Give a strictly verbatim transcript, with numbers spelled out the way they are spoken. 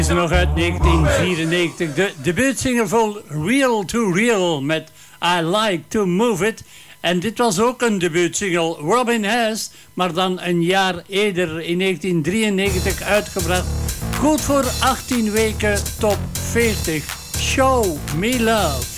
Is er nog uit negentien vierennegentig. De debuutsingle van Real to Real met I Like to Move It. En dit was ook een debuutsingle, Robin Hess, maar dan een jaar eerder in negentien drieënnegentig uitgebracht. Goed voor achttien weken top veertig. Show Me Love.